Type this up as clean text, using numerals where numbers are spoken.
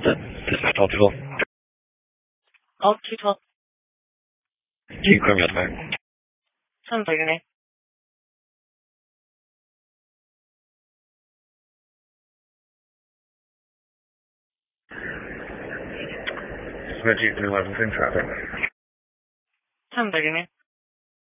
Det är snart ifrån. Ja, 22. Gick kom jag med. Samtagen är. Som jag gick nu var det för traffic. Samtagen är.